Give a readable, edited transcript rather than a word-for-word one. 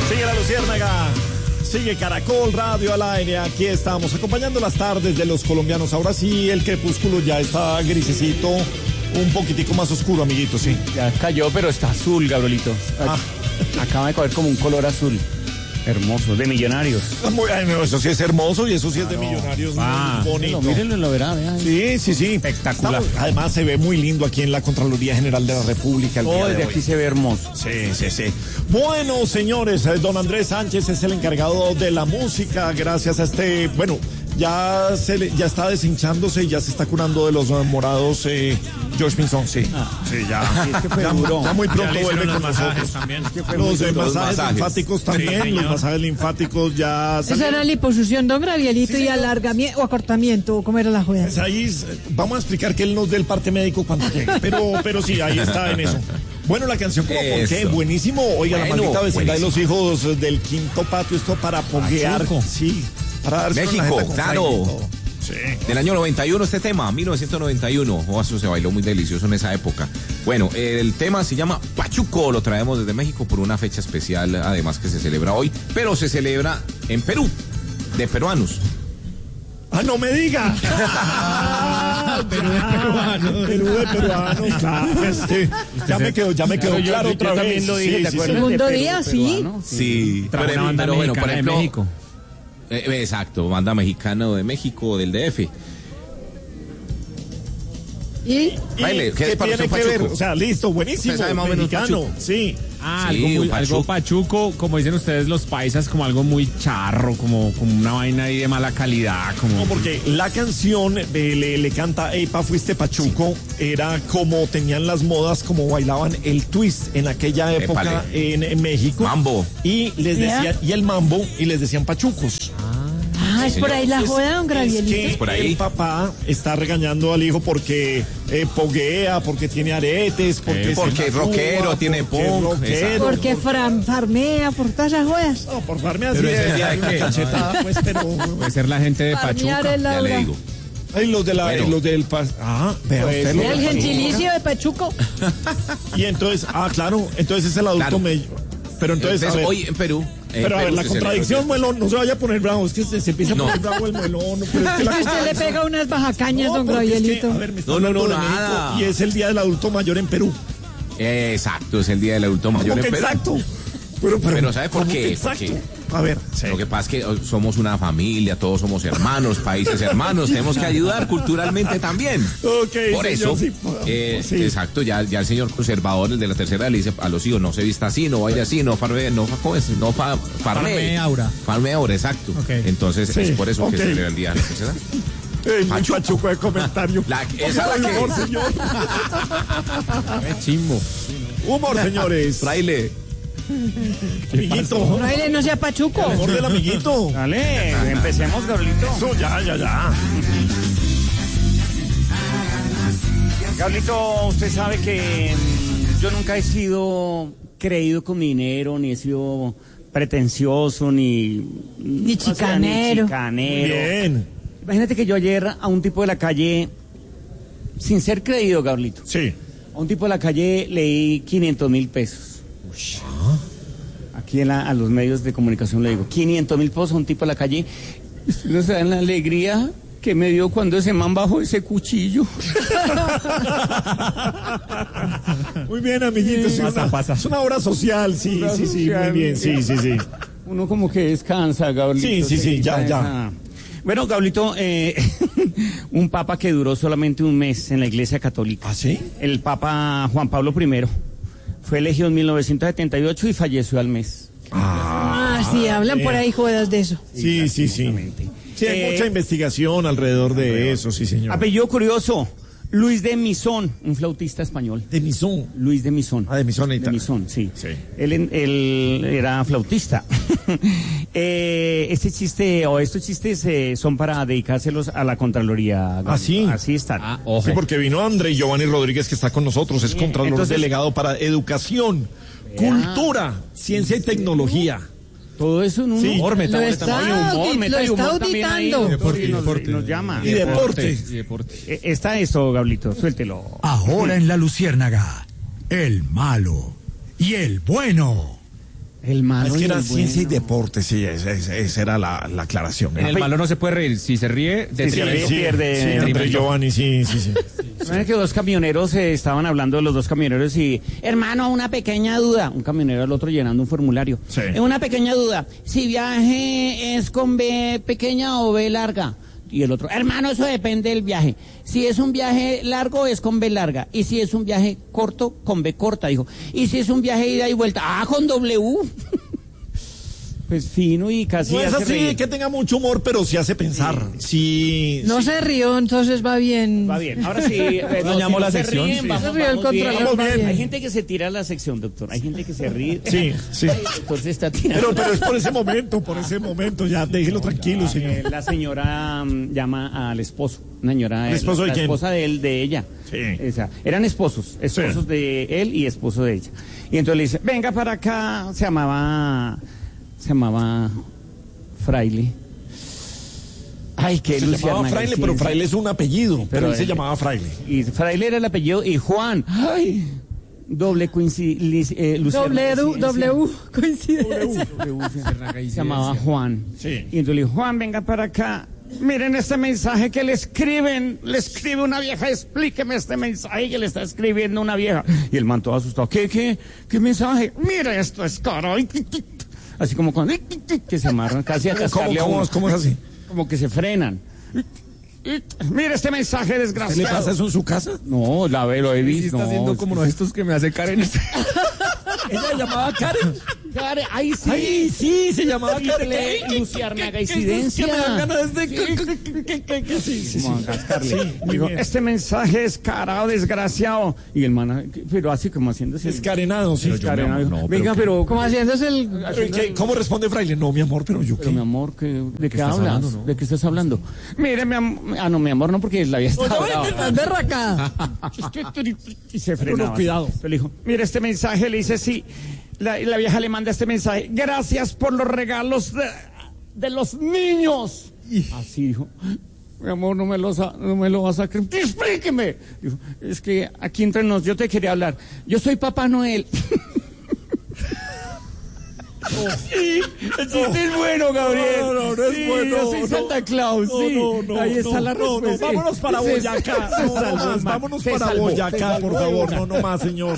Sigue la Luciérnaga, sigue Caracol Radio al aire. Aquí estamos acompañando las tardes de los colombianos. Ahora sí, el crepúsculo ya está grisecito, un poquitico más oscuro, amiguito, sí. Ya cayó, pero está azul, Gabrielito. Acaba de coger como un color azul. Hermoso, de Millonarios. Eso sí es hermoso y eso sí es de Millonarios, muy bonito. Mírenlo, lo verá. Sí. Espectacular. Además se ve muy lindo aquí en la Contraloría General de la República. Todo desde aquí se ve hermoso. Sí. Bueno, señores, don Andrés Sánchez es el encargado de la música. Gracias a ya está deshinchándose y ya se está curando de los morados. George Pinzón, sí, ya. Sí, es que fue duro. Ya muy pronto ya vuelve con nosotros. También. Los masajes linfáticos también, Sí, los masajes linfáticos ya. Esa era liposucción, don Gabrielito, Sí, y alargamiento o acortamiento, ¿cómo era la juega? Pues ahí vamos a explicar que él nos dé el parte médico cuando llegue, pero sí, ahí está en eso. Bueno, la canción como ¿por qué? Buenísimo. Oiga, la maldita vecindad de los hijos del quinto patio, esto para poguear. Sí, para darse México, claro. Sí. Del año 91 este tema, 1991. Eso se bailó muy delicioso en esa época. Bueno, el tema se llama Pachuco, lo traemos desde México por una fecha especial, además que se celebra hoy, pero se celebra en Perú, de peruanos. ¡Ah, no me diga! Perú de peruanos. Claro, ya me quedó claro otra vez. Yo también lo dije, ¿te acuerdas? Segundo de día, sí. Sí, Trae una banda mexicana de México. Exacto, banda mexicana de México, del DF. ¿Y? Baile, ¿qué ¿Qué es para tiene usted que ver? Pachuco? O sea, listo, buenísimo. Usted sabe más o menos mexicano, Pachuco. sí. Sí, algo pachuco, como dicen ustedes los paisas, como algo muy charro, como una vaina ahí de mala calidad. No, porque la canción le canta Epa, fuiste Pachuco, era como tenían las modas, como bailaban el twist en aquella época en México. Mambo. Y les decían, y el mambo, y les decían pachucos. Es por ahí la joda, don Gabrielito. Es que por ahí. el papá está regañando al hijo porque poguea, porque tiene aretes, porque es rockero, tiene punk, exacto. Porque farmea por todas esas jodas. No, por farmear Pero sí ese es día de una qué? cachetada, pues, pero... Puede ser la gente de Farmear Pachuca. es la Ya le hora. digo. Ay, los de la, Bueno. los del vea usted lo Era el de gentilicio de Pachuco. Y entonces, claro, entonces es el adulto Claro. medio. Pero entonces, a ver, hoy en Perú. pero a ver, la contradicción, melón, no se vaya a poner bravo, es que se empieza a No. poner bravo el melón. Pero es que la Usted le pega unas bajacañas, No, don porque es que, Gabrielito. a ver, me está No, hablando de nada. México y es el día del adulto mayor en Perú. Exacto, es el día del adulto mayor ¿Cómo en que Perú. exacto? Pero ¿sabe por ¿cómo qué? que exacto? Porque A ver, sí. lo que pasa es que somos una familia, todos somos hermanos, países hermanos, tenemos que ayudar culturalmente también. Ok, Por señor, eso, sí, sí. exacto, ya el señor conservador, el de la tercera edad, le dice a los hijos, no se vista así, no vaya así, farmee, farmee ahora, exacto. Okay. Entonces Sí, es por eso ok. que se celebra el día de la tercera edad. Muy pachuco de comentario. Esa es la que... Humor, señor. Qué chimbo. Humor, señores. Fraile. Amiguito. No, él no sea Pachuco. Humor del amiguito. Dale, empecemos, Gabrielito. Eso, ya. Gabrielito, usted sabe que yo nunca he sido creído con mi dinero, ni he sido pretencioso, ni chicanero. Bien. Imagínate que yo ayer a un tipo de la calle, sin ser creído, Gabrielito, Sí. a un tipo de la calle leí 500,000 pesos. Aquí a los medios de comunicación le digo, 500,000 pesos a un tipo de la calle. Ustedes no saben la alegría que me dio cuando ese man bajó ese cuchillo. Muy bien, amiguito. Es una obra social, sí, Obra sí, social. muy bien, sí. Uno como que descansa, Gabrielito. Sí, ya. Bueno, Gabrielito, un papa que duró solamente un mes en la Iglesia Católica. ¿Ah, sí? El Papa Juan Pablo I fue elegido en 1978 y falleció al mes. Sí, hablan por ahí jodas de eso. Sí. Exactamente. Sí, hay mucha investigación alrededor de eso, sí, señor. Apellido curioso, Luis de Misón, un flautista español. De Misón. Luis de Misón. De Misón, De Misón, sí. Sí. Él era flautista. Estos chistes son para dedicárselos a la Contraloría. ¿Ah, sí? Así están. Sí, porque vino André Giovanni Rodríguez, que está con nosotros, es Contralor entonces- delegado para Educación, Cultura, Ciencia y Tecnología. Todo eso en un Sí. humor, Lo está auditando. Nos llama. Y deporte. Está esto, Gablito, suéltelo. Ahora en la Luciérnaga, el malo y el bueno. El malo. Es que y era el ciencia y bueno. deporte, sí, esa era la aclaración. El malo no se puede reír. Si se ríe, Si se ríe, pierde. Sí, Andrés Giovanni, sí. ¿Saben que dos camioneros estaban hablando, los dos camioneros, y hermano, una pequeña duda, un camionero al otro llenando un formulario. Sí. Una pequeña duda, si viaje es con B pequeña o B larga. Y el otro, hermano, eso depende del viaje. Si es un viaje largo, es con B larga. Y si es un viaje corto, con B corta, dijo. Y si es un viaje ida y vuelta, con W. Pues fino y casi No es hace así reír. que tenga mucho humor, pero sí hace pensar. Sí. No se rió, entonces va bien. Va bien, ahora sí. Dañamos la se sección, ríen, sí. vamos, Se rió el vamos bien. controlador, va bien. Hay gente que se tira a la sección, doctor. Hay gente que se ríe. Sí. Ay, doctor se está tirando. Pero es por ese momento, ya déjelo tranquilo, señor. La señora llama al esposo. Una señora. ¿El esposo de la quién? esposa de él, de ella. Sí. O sea, eran esposos de él y esposo de ella. Y entonces le dice, venga para acá. Se llamaba Fraile. Ay, qué Se llamaba luciérnaga, Fraile, sí, pero sí. Fraile es un apellido, pero él se él- llamaba Fraile. Y Fraile era el apellido y Juan. Ay, doble coincidencia. W, coincidencia. Se llamaba Juan. Sí. Y entonces le dijo, Juan, venga para acá. Miren este mensaje que le escribe una vieja, explíqueme este mensaje que le está escribiendo una vieja. Y el man todo asustado, ¿qué mensaje? Mira, esto es caro. Así como cuando que se amarran casi a cascarle a uno. ¿Cómo es así? Como que se frenan. Mira este mensaje ¿Qué le desgraciado. pasa eso en su casa? No, lo he Sí, visto. está haciendo como uno de estos que me hace Karen. Ella llamaba Karen. Karen, ahí sí. Ay, sí, se llamaba Karen. Luciérnaga incidencia. Que me dan ganas de... Sí. Como a cascarle. Sí, muy Dijo, bien. este mensaje es carado, desgraciado. Y el man, pero así como haciéndose. Descarenado, sí. Descarenado. No, Venga, pero. Como haciéndose el... ¿Cómo responde Fraile? No, mi amor, pero yo Pero mi qué. amor, ¿de qué estás hablas? hablando, no? ¿De qué estás hablando? Mire, mi amor. Ah, no, mi amor, no, porque la había estado brava. Estás berracada. Y se frenaba. no, cuidado. Pero le dijo, mire este mensaje, le dice, sí. La vieja le manda este mensaje. Gracias por los regalos de los niños. Así dijo. Mi amor, no me lo vas a creer. Explíqueme. Dijo, es que aquí entre nos, yo te quería hablar. Yo soy Papá Noel. Sí, el chiste es bueno, Gabriel. No es Sí, bueno. Yo soy Santa Claus, sí. Ahí está la respuesta. Vámonos para Boyacá. Se salvó, Vámonos se para salvó, Boyacá, se por salvó. favor. No más, señor.